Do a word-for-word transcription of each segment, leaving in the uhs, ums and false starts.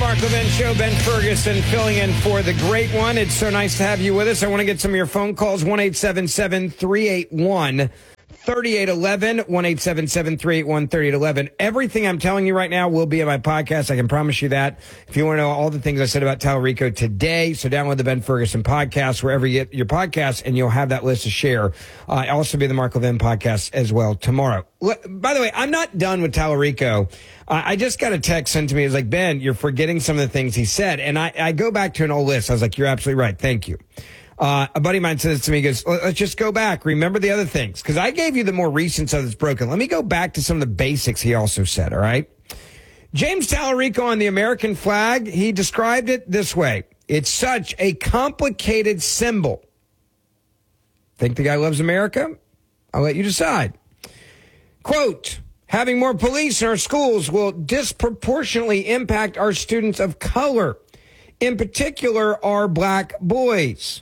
Mark Levin Show. Ben Ferguson filling in for the great one. It's so nice to have you with us. I want to get some of your phone calls. one eight seven seven, three eight one, three eight one one. one eight seven seven, three eight one, three eight one one. Everything I'm telling you right now will be in my podcast. I can promise you that. If you want to know all the things I said about Tallarico today, so download the Ben Ferguson podcast wherever you get your podcast, and you'll have that list to share. Uh, also be the Mark Levin podcast as well tomorrow. By the way, I'm not done with Tallarico. Uh, I just got a text sent to me. It's like, Ben, you're forgetting some of the things he said. And I, I go back to an old list. I was like, you're absolutely right. Thank you. Uh, a buddy of mine says to me, he goes, let's just go back. Remember the other things. Because I gave you the more recent stuff that's broken. Let me go back to some of the basics he also said, all right? James Tallarico on the American flag, he described it this way. It's such a complicated symbol. Think the guy loves America? I'll let you decide. Quote, having more police in our schools will disproportionately impact our students of color, in particular our black boys.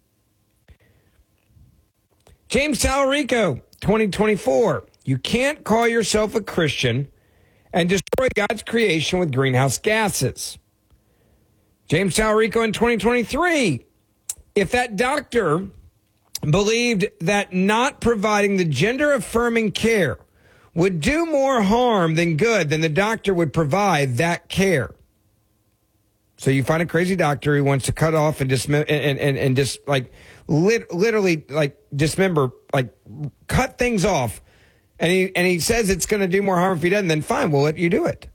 James Tallarico, twenty twenty-four. You can't call yourself a Christian and destroy God's creation with greenhouse gases. James Tallarico in twenty twenty-three. If that doctor believed that not providing the gender-affirming care would do more harm than good, then the doctor would provide that care. So you find a crazy doctor who wants to cut off and dismember and, and, and just like lit, literally like dismember, like cut things off. And he, and he says it's going to do more harm if he doesn't, then fine, we'll let you do it.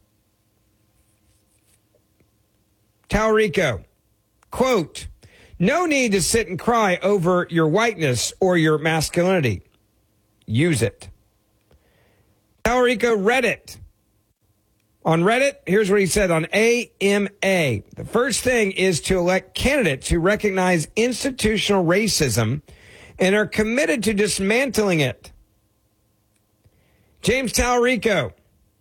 Tallarico, quote, no need to sit and cry over your whiteness or your masculinity. Use it. Tallarico, Reddit. On Reddit, here's what he said on A M A. The first thing is to elect candidates who recognize institutional racism and are committed to dismantling it. James Tallarico.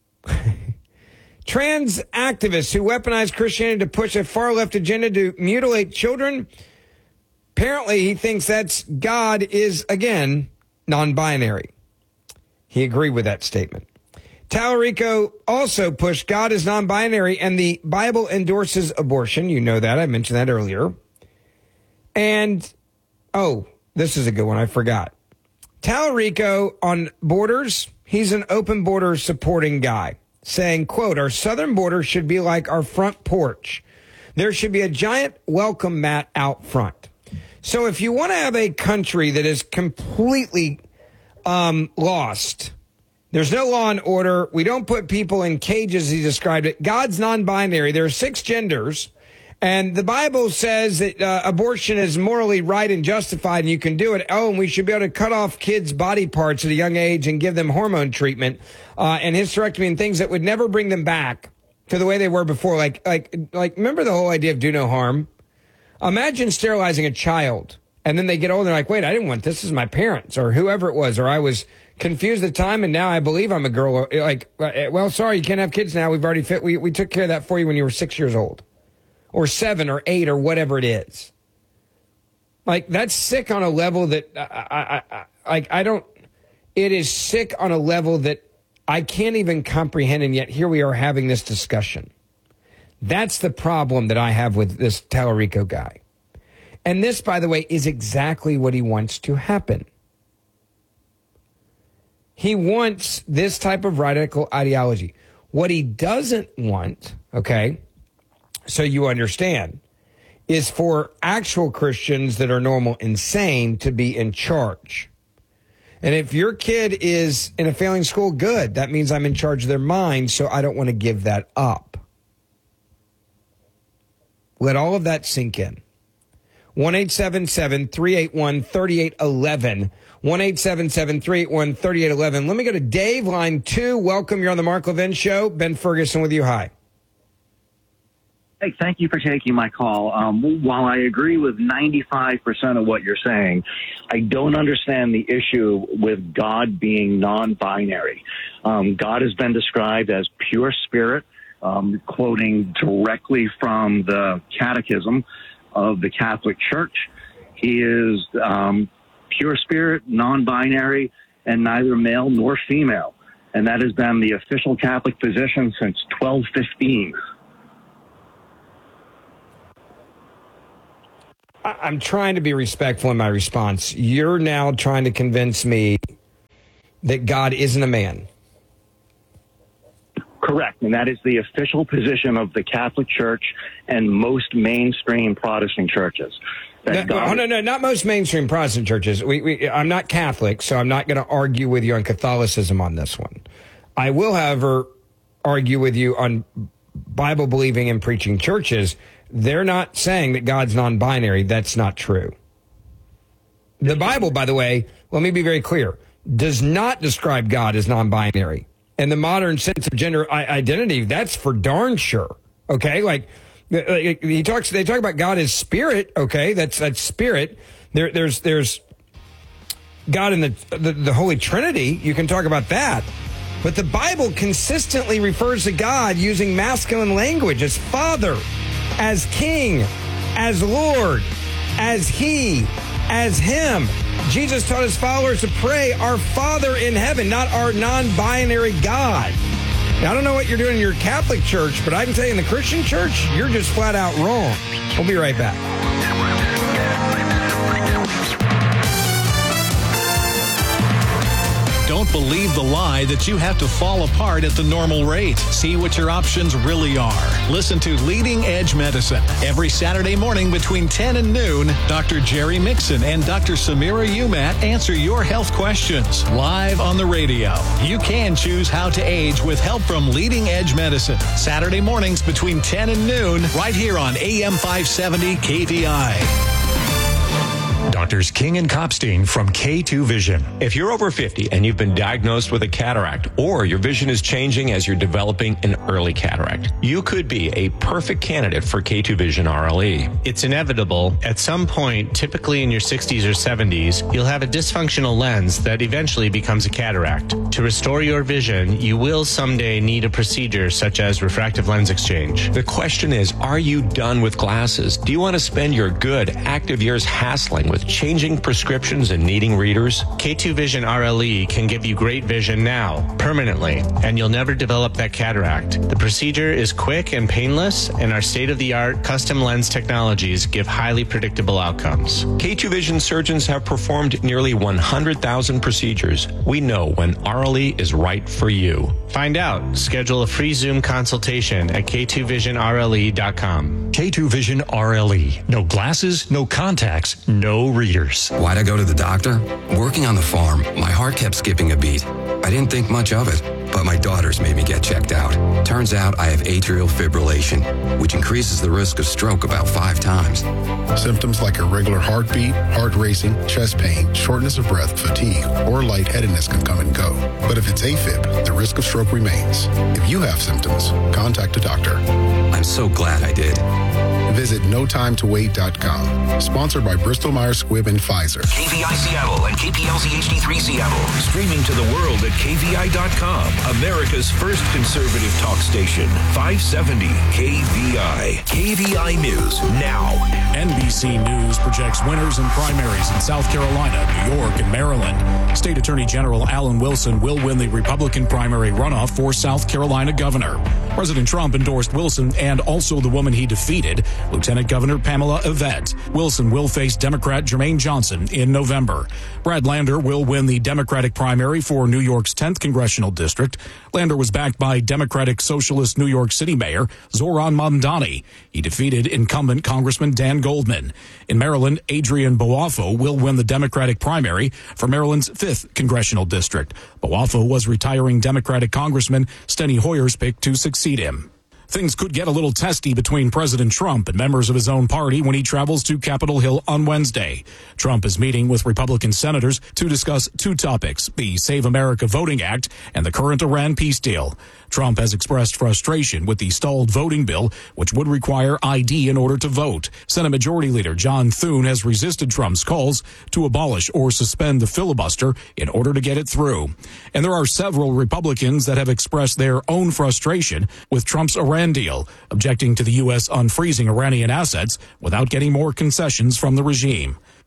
Trans activists who weaponize Christianity to push a far-left agenda to mutilate children. Apparently, he thinks that's God is, again, non-binary. He agreed with that statement. Tallarico also pushed God is non-binary and the Bible endorses abortion. You know that. I mentioned that earlier. And, oh, this is a good one. I forgot. Tallarico on borders. He's an open border supporting guy saying, quote, our southern border should be like our front porch. There should be a giant welcome mat out front. So if you want to have a country that is completely Um, lost. There's no law and order. We don't put people in cages, he described it. God's non-binary. There are six genders. And the Bible says that uh, abortion is morally right and justified and you can do it. Oh, and we should be able to cut off kids' body parts at a young age and give them hormone treatment uh, and hysterectomy and things that would never bring them back to the way they were before. Like, like, like, remember the whole idea of do no harm? Imagine sterilizing a child. And then they get older and they're like, wait, I didn't want this. This is my parents or whoever it was. Or I was confused at the time and now I believe I'm a girl. Like, well, sorry, you can't have kids now. We've already fit. We, we took care of that for you when you were six years old or seven or eight or whatever it is. Like, that's sick on a level that I, I, I, like, I don't, it is sick on a level that I can't even comprehend. And yet here we are having this discussion. That's the problem that I have with this Tallarico guy. And this, by the way, is exactly what he wants to happen. He wants this type of radical ideology. What he doesn't want, okay, so you understand, is for actual Christians that are normal and sane to be in charge. And if your kid is in a failing school, good. That means I'm in charge of their mind, so I don't want to give that up. Let all of that sink in. one eight seven seven, three eight one, three eight one one. one eight seven seven, three eight one, three eight one one. Let me go to Dave, line two. Welcome. You're on the Mark Levin Show. Ben Ferguson with you. Hi. Hey, thank you for taking my call. Um, while I agree with ninety-five percent of what you're saying, I don't understand the issue with God being non-binary. Um, God has been described as pure spirit, um, quoting directly from the Catechism of the Catholic Church. He is um, pure spirit, non-binary, and neither male nor female. And that has been the official Catholic position since twelve fifteen. I, I'm trying to be respectful in my response. You're now trying to convince me that God isn't a man. Correct, and that is the official position of the Catholic Church and most mainstream Protestant churches. No, God oh, no, no, not most mainstream Protestant churches. We, we, I'm not Catholic, so I'm not going to argue with you on Catholicism on this one. I will, however, argue with you on Bible-believing and preaching churches. They're not saying that God's non-binary. That's not true. The Bible, by the way, let me be very clear, does not describe God as non-binary. In the modern sense of gender identity, that's for darn sure. Okay, like he talks, they talk about God as spirit. Okay, that's that's spirit. There, there's there's God in the, the the Holy Trinity. You can talk about that, but the Bible consistently refers to God using masculine language as Father, as King, as Lord, as He, as Him. Jesus taught his followers to pray, our Father in heaven, not our non-binary God. Now, I don't know what you're doing in your Catholic church, but I can tell you in the Christian church, you're just flat out wrong. We'll be right back. Don't believe the lie that you have to fall apart at the normal rate. See what your options really are. Listen to Leading Edge Medicine every Saturday morning between ten and noon. Doctor Jerry Mixon and Doctor Samira Umat answer your health questions live on the radio. You can choose how to age with help from Leading Edge Medicine. Saturday mornings between ten and noon right here on A M five seventy K V I. Doctors King and Kopstein from K two Vision. If you're over fifty and you've been diagnosed with a cataract, or your vision is changing as you're developing an early cataract, you could be a perfect candidate for K two Vision R L E. It's inevitable. At some point, typically in your sixties or seventies, you'll have a dysfunctional lens that eventually becomes a cataract. To restore your vision, you will someday need a procedure such as refractive lens exchange. The question is, are you done with glasses? Do you want to spend your good, active years hassling with changing prescriptions and needing readers? K two Vision R L E can give you great vision now, permanently, and you'll never develop that cataract. The procedure is quick and painless, and our state-of-the-art custom lens technologies give highly predictable outcomes. K two Vision surgeons have performed nearly one hundred thousand procedures. We know when R L E is right for you. Find out. Schedule a free Zoom consultation at K two vision R L E dot com. K two Vision R L E. No glasses, no contacts, no readers. Why'd I go to the doctor? Working on the farm, my heart kept skipping a beat. I didn't think much of it, but my daughters made me get checked out. Turns out I have atrial fibrillation, which increases the risk of stroke about five times. Symptoms like irregular heartbeat, heart racing, chest pain, shortness of breath, fatigue, or lightheadedness can come and go. But if it's AFib, the risk of stroke remains. If you have symptoms, contact a doctor. I'm so glad I did. Visit no time to wait dot com. Sponsored by Bristol Myers Squibb and Pfizer. K V I Seattle and K P L Z H D three Seattle. Streaming to the world at K V I dot com. America's first conservative talk station. five seventy K V I. K V I News now. N B C News projects winners in primaries in South Carolina, New York, and Maryland. State Attorney General Alan Wilson will win the Republican primary runoff for South Carolina governor. President Trump endorsed Wilson and also the woman he defeated, Lieutenant Governor Pamela Yvette. Wilson will face Democrat Jermaine Johnson in November. Brad Lander will win the Democratic primary for New York's tenth congressional district. Lander was backed by Democratic Socialist New York City Mayor Zohran Mamdani. He defeated incumbent Congressman Dan Goldman. In Maryland, Adrian Boafo will win the Democratic primary for Maryland's fifth congressional district. Boafo was retiring Democratic Congressman Steny Hoyer's pick to succeed him. Things could get a little testy between President Trump and members of his own party when he travels to Capitol Hill on Wednesday. Trump is meeting with Republican senators to discuss two topics, the Save America Voting Act and the current Iran peace deal. Trump has expressed frustration with the stalled voting bill, which would require I D in order to vote. Senate Majority Leader John Thune has resisted Trump's calls to abolish or suspend the filibuster in order to get it through. And there are several Republicans that have expressed their own frustration with Trump's Iran deal, objecting to the U S unfreezing Iranian assets without getting more concessions from the regime.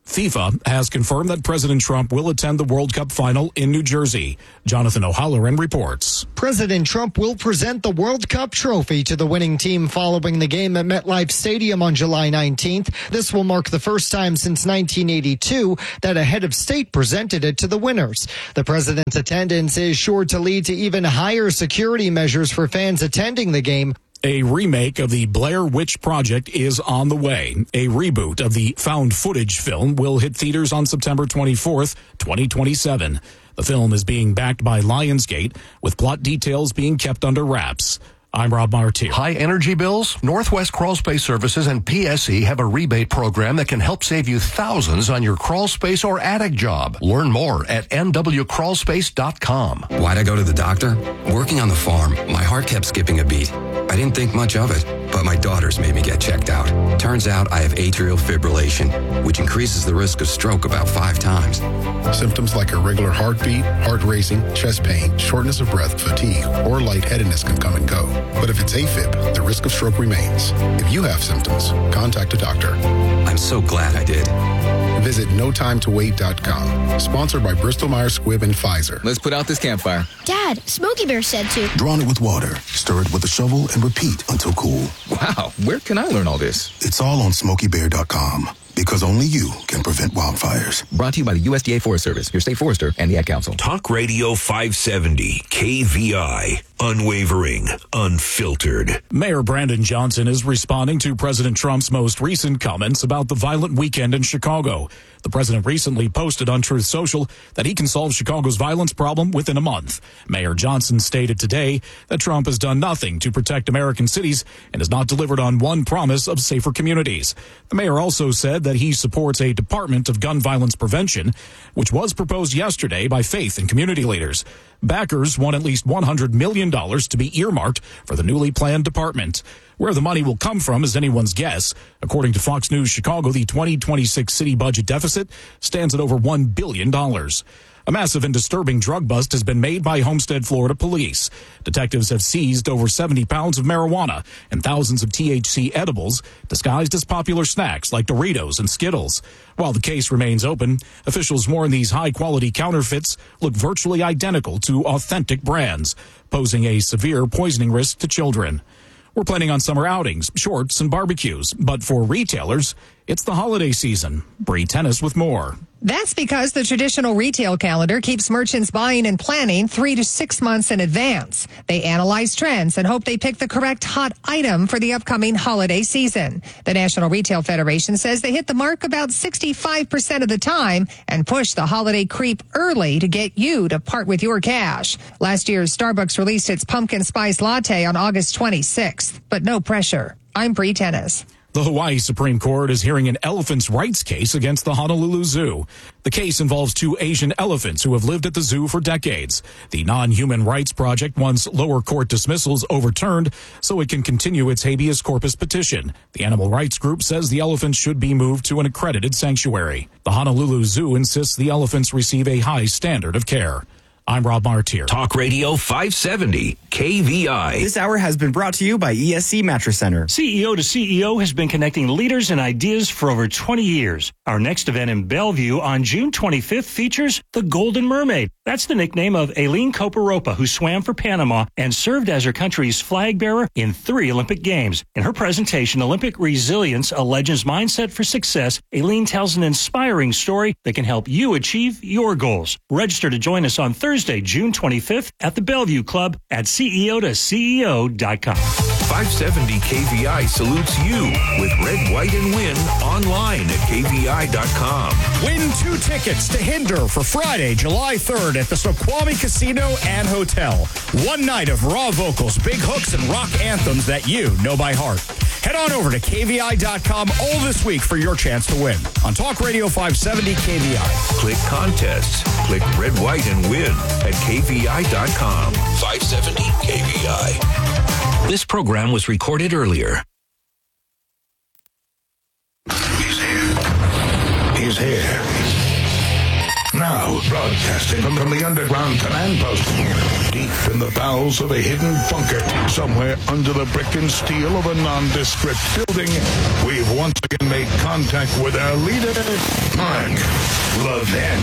FIFA has confirmed that President Trump will attend the World Cup final in New Jersey. Jonathan O'Halloran reports. President Trump will present the World Cup trophy to the winning team following the game at MetLife Stadium on July nineteenth. This will mark the first time since nineteen eighty-two that a head of state presented it to the winners. The president's attendance is sure to lead to even higher security measures for fans attending the game. A remake of the Blair Witch Project is on the way. A reboot of the found footage film will hit theaters on September twenty-fourth, twenty twenty-seven. The film is being backed by Lionsgate, with plot details being kept under wraps. I'm Rob Martier. High energy bills? Northwest Crawl Space Services and P S E have a rebate program that can help save you thousands on your crawl space or attic job. Learn more at n w crawl space dot com. Why'd I go to the doctor? Working on the farm, my heart kept skipping a beat. I didn't think much of it, but my daughters made me get checked out. Turns out I have atrial fibrillation, which increases the risk of stroke about five times. Symptoms like irregular heartbeat, heart racing, chest pain, shortness of breath, fatigue, or lightheadedness can come and go. But if it's AFib, the risk of stroke remains. If you have symptoms, contact a doctor. I'm so glad I did. Visit no time to wait dot com. Sponsored by Bristol Myers Squibb and Pfizer. Let's put out this campfire. Dad, Smokey Bear said to. Drawn it with water, stir it with a shovel, and repeat until cool. Wow, where can I learn all this? It's all on smokey bear dot com. Because only you can prevent wildfires. Brought to you by the U S D A Forest Service, your state forester, and the Ad Council. Talk Radio five seventy, K V I. Unwavering, unfiltered. Mayor Brandon Johnson is responding to President Trump's most recent comments about the violent weekend in Chicago. The president recently posted on Truth Social that he can solve Chicago's violence problem within a month. Mayor Johnson stated today that Trump has done nothing to protect American cities and has not delivered on one promise of safer communities. The mayor also said that he supports a Department of Gun Violence Prevention, which was proposed yesterday by faith and community leaders. Backers want at least one hundred million dollars to be earmarked for the newly planned department. Where the money will come from is anyone's guess. According to Fox News Chicago, the twenty twenty-six city budget deficit stands at over one billion dollars. A massive and disturbing drug bust has been made by Homestead, Florida police. Detectives have seized over seventy pounds of marijuana and thousands of T H C edibles disguised as popular snacks like Doritos and Skittles. While the case remains open, officials warn these high-quality counterfeits look virtually identical to authentic brands, posing a severe poisoning risk to children. We're planning on summer outings, shorts, and barbecues, but for retailers, it's the holiday season. Bree Tennis with more. That's because the traditional retail calendar keeps merchants buying and planning three to six months in advance. They analyze trends and hope they pick the correct hot item for the upcoming holiday season. The National Retail Federation says they hit the mark about sixty-five percent of the time and push the holiday creep early to get you to part with your cash. Last year, Starbucks released its pumpkin spice latte on August twenty-sixth, but no pressure. I'm Bree Tennis. The Hawaii Supreme Court is hearing an elephants' rights case against the Honolulu Zoo. The case involves two Asian elephants who have lived at the zoo for decades. The Non-Human Rights Project wants lower court dismissals overturned so it can continue its habeas corpus petition. The animal rights group says the elephants should be moved to an accredited sanctuary. The Honolulu Zoo insists the elephants receive a high standard of care. I'm Rob Martier. Talk Radio five seventy, K V I. This hour has been brought to you by E S C Mattress Center. C E O to C E O has been connecting leaders and ideas for over twenty years. Our next event in Bellevue on June twenty-fifth features the Golden Mermaid. That's the nickname of Aileen Coparopa, who swam for Panama and served as her country's flag bearer in three Olympic Games. In her presentation, Olympic Resilience, a Legend's Mindset for Success, Aileen tells an inspiring story that can help you achieve your goals. Register to join us on Thursday, June twenty-fifth at the Bellevue Club at C E O to C E O dot com. five seventy K V I salutes you with Red, White, and Win online at K V I dot com. Win two tickets to Hinder for Friday, July third at the Snoqualmie Casino and Hotel. One night of raw vocals, big hooks, and rock anthems that you know by heart. Head on over to K V I dot com all this week for your chance to win on Talk Radio five seventy K V I. Click contests. Click Red, White, and Win at K V I dot com. five seventy K V I. This program was recorded earlier. He's here. He's here. Now, Now, broadcasting from, from the underground command post, deep in the bowels of a hidden bunker, somewhere under the brick and steel of a nondescript building, we've once again made contact with our leader, Mark Levin.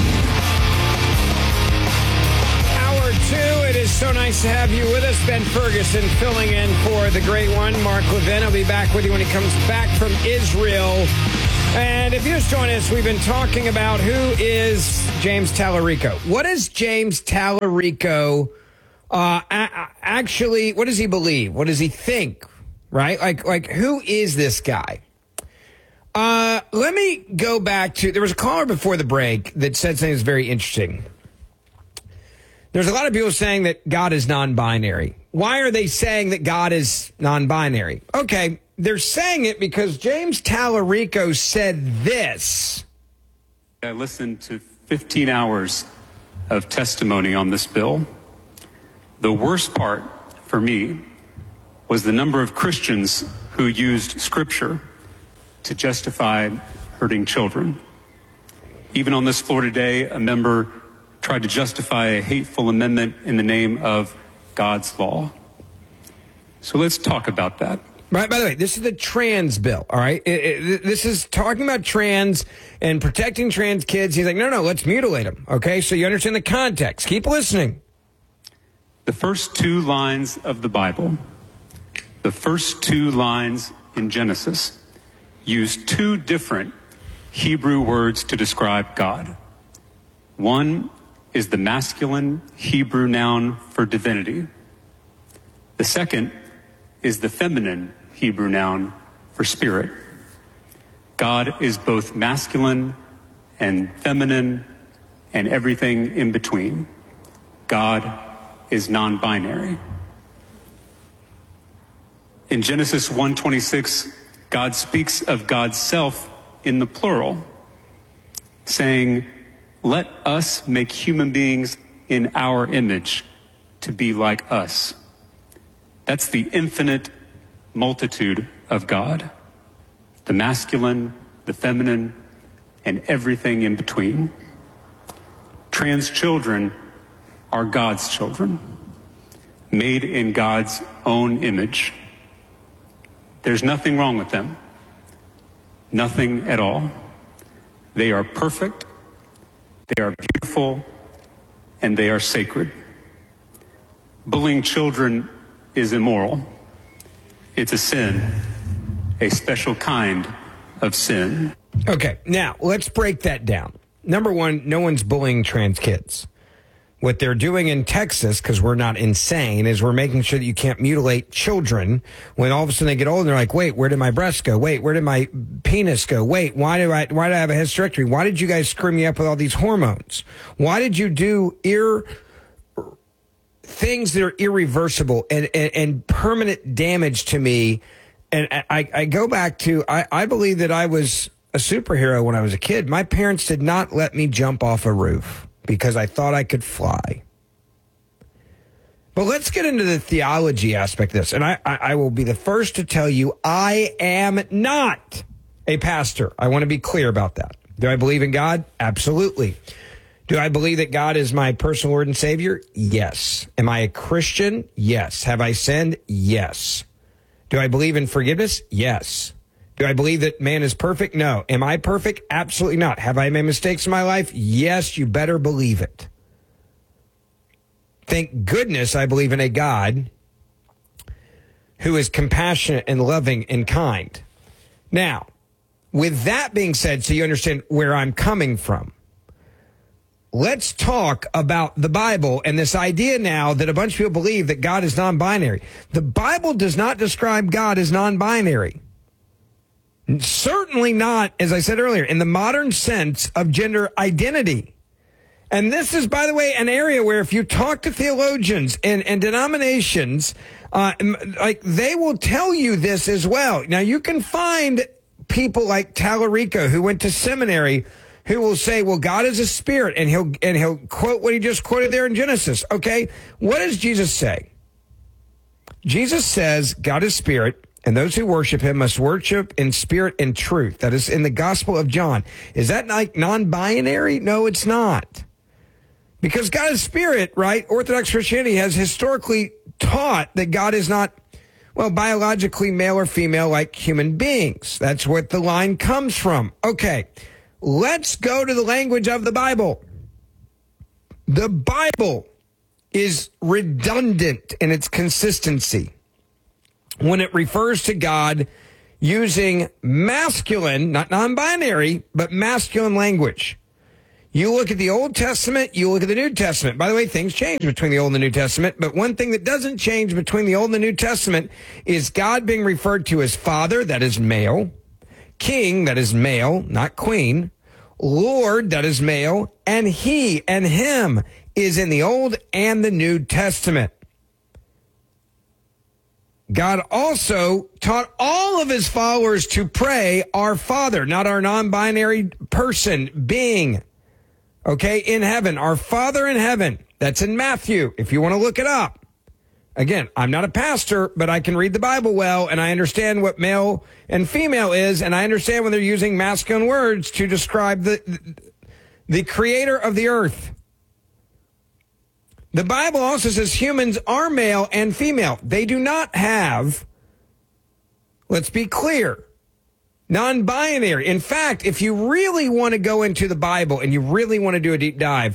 Hour two, it is so nice to have you with us. Ben Ferguson filling in for the great one, Mark Levin. I'll be back with you when he comes back from Israel. And if you just join us, we've been talking about who is James Tallarico. What is James Tallarico uh, a- actually, what does he believe? What does he think? Right? Like, like who is this guy? Uh, let me go back to, there was a caller before the break that said something that's very interesting. There's a lot of people saying that God is non-binary. Why are they saying that God is non-binary? Okay. They're saying it because James Tallarico said this. I listened to fifteen hours of testimony on this bill. The worst part for me was the number of Christians who used Scripture to justify hurting children. Even on this floor today, a member tried to justify a hateful amendment in the name of God's law. So let's talk about that. Right. By the way, this is the trans bill. All right. It, it, this is talking about trans and protecting trans kids. He's like, no, no, let's mutilate them. Okay. So you understand the context. Keep listening. The first two lines of the Bible, the first two lines in Genesis, use two different Hebrew words to describe God. One is the masculine Hebrew noun for divinity. The second is the feminine Hebrew noun for spirit. God is both masculine and feminine and everything in between. God is non-binary. In Genesis one twenty-six, God speaks of God's self in the plural, saying, "Let us make human beings in our image to be like us." That's the infinite multitude of God, the masculine, the feminine, and everything in between. Trans children are God's children, made in God's own image. There's nothing wrong with them. Nothing at all. They are perfect, they are beautiful, and they are sacred. Bullying children is immoral. It's a sin, a special kind of sin. Okay, now let's break that down. Number one, no one's bullying trans kids. What they're doing in Texas, because we're not insane, is we're making sure that you can't mutilate children when all of a sudden they get old and they're like, wait, where did my breast go? Wait, where did my penis go? Wait, why do I, why do I have a hysterectomy? Why did you guys screw me up with all these hormones? Why did you do ear things that are irreversible and, and, and permanent damage to me? And I, I go back to, I, I believe that I was a superhero when I was a kid. My parents did not let me jump off a roof because I thought I could fly. But let's get into the theology aspect of this. And I, I, I will be the first to tell you, I am not a pastor. I want to be clear about that. Do I believe in God? Absolutely. Do I believe that God is my personal Lord and Savior? Yes. Am I a Christian? Yes. Have I sinned? Yes. Do I believe in forgiveness? Yes. Do I believe that man is perfect? No. Am I perfect? Absolutely not. Have I made mistakes in my life? Yes, you better believe it. Thank goodness I believe in a God who is compassionate and loving and kind. Now, with that being said, so you understand where I'm coming from, let's talk about the Bible and this idea now that a bunch of people believe that God is non-binary. The Bible does not describe God as non-binary. Certainly not, as I said earlier, in the modern sense of gender identity. And this is, by the way, an area where if you talk to theologians and, and denominations, uh, like they will tell you this as well. Now, you can find people like Tallarico who went to seminary who will say, well, God is a spirit, and he'll and he'll quote what he just quoted there in Genesis. Okay, what does Jesus say? Jesus says God is spirit, and those who worship him must worship in spirit and truth. That is in the Gospel of John. Is that like non-binary? No, it's not. Because God is spirit, right? Orthodox Christianity has historically taught that God is not, well, biologically male or female like human beings. That's what the line comes from. Okay, let's go to the language of the Bible. The Bible is redundant in its consistency when it refers to God using masculine, not non-binary, but masculine language. You look at the Old Testament, you look at the New Testament. By the way, things change between the Old and the New Testament, but one thing that doesn't change between the Old and the New Testament is God being referred to as Father, that is male, King, that is male, not queen, Lord, that is male, and he and him is in the Old and the New Testament. God also taught all of his followers to pray our Father, not our non-binary person, being, okay, in heaven, our Father in heaven. That's in Matthew, if you want to look it up. Again, I'm not a pastor, but I can read the Bible well, and I understand what male and female is, and I understand when they're using masculine words to describe the, the creator of the earth. The Bible also says humans are male and female. They do not have, let's be clear, non-binary. In fact, if you really want to go into the Bible and you really want to do a deep dive,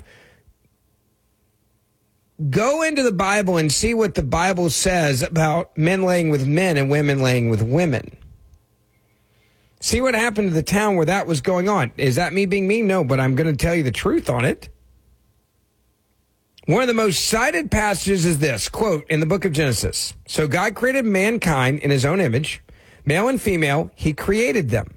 go into the Bible and see what the Bible says about men laying with men and women laying with women. See what happened to the town where that was going on. Is that me being mean? No, but I'm going to tell you the truth on it. One of the most cited passages is this, quote, in the book of Genesis. So God created mankind in his own image, male and female, he created them.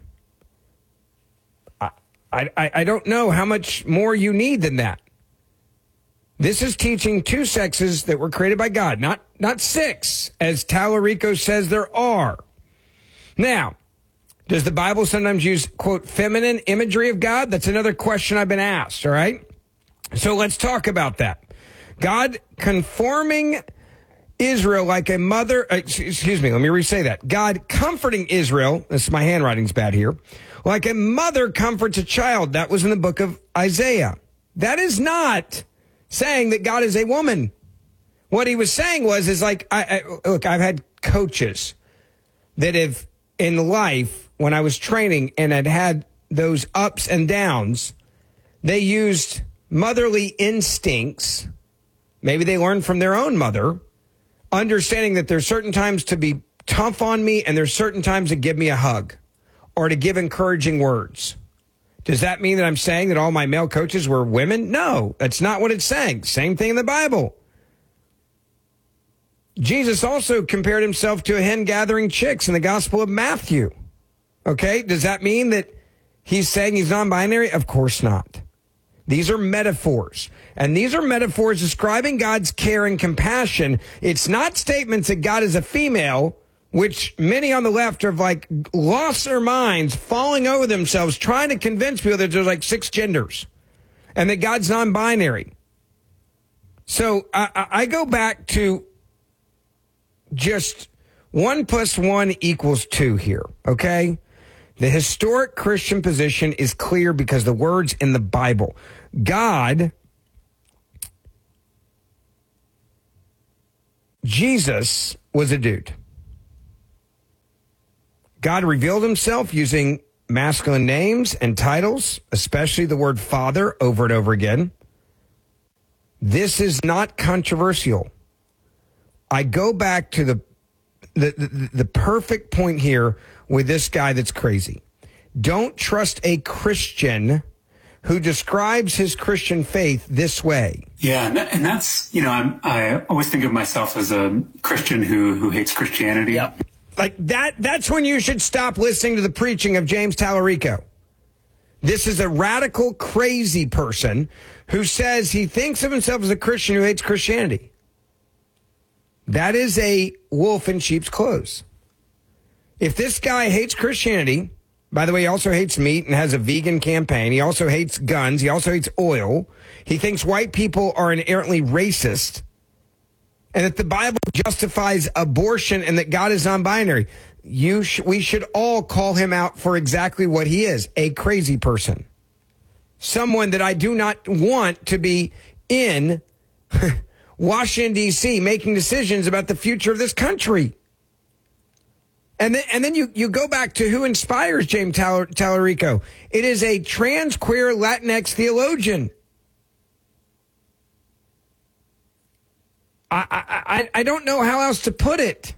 I, I, I don't know how much more you need than that. This is teaching two sexes that were created by God, not, not six, as Tallarico says there are. Now, does the Bible sometimes use, quote, feminine imagery of God? That's another question I've been asked, all right? So let's talk about that. God conforming Israel like a mother, excuse me, let me re-say that. God comforting Israel, this my handwriting's bad here, like a mother comforts a child. That was in the book of Isaiah. That is not saying that God is a woman. What he was saying was, is like, I, I, look, I've had coaches that have, in life, when I was training and had had those ups and downs, they used motherly instincts. Maybe they learned from their own mother, understanding that there's certain times to be tough on me and there's certain times to give me a hug or to give encouraging words. Does that mean that I'm saying that all my male coaches were women? No, that's not what it's saying. Same thing in the Bible. Jesus also compared himself to a hen gathering chicks in the Gospel of Matthew. Okay, does that mean that he's saying he's non-binary? Of course not. These are metaphors. And these are metaphors describing God's care and compassion. It's not statements that God is a female, which many on the left have like lost their minds, falling over themselves, trying to convince people that there's like six genders and that God's non-binary. So I, I go back to just one plus one equals two here, okay? The historic Christian position is clear because the words in the Bible. God, Jesus was a dude. God revealed himself using masculine names and titles, especially the word Father over and over again. This is not controversial. I go back to the the, the, the perfect point here with this guy that's crazy. Don't trust a Christian who describes his Christian faith this way. Yeah, and, that, and that's, you know, I'm, I always think of myself as a Christian who, who hates Christianity. Yep. Like that, that's when you should stop listening to the preaching of James Tallarico. This is a radical, crazy person who says he thinks of himself as a Christian who hates Christianity. That is a wolf in sheep's clothes. If this guy hates Christianity, by the way, he also hates meat and has a vegan campaign. He also hates guns. He also hates oil. He thinks white people are inherently racist and that the Bible justifies abortion and that God is non-binary. You sh- we should all call him out for exactly what he is, a crazy person. Someone that I do not want to be in Washington, D C, making decisions about the future of this country. And then, and then you, you go back to who inspires James Tal- Tallarico. It is a trans, queer, Latinx theologian. I, I, I don't know how else to put it.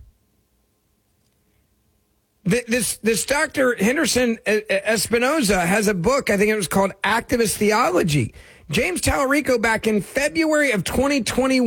This, this Doctor Henderson Espinoza has a book, I think it was called Activist Theology. James Tallarico, back in February of twenty twenty-one,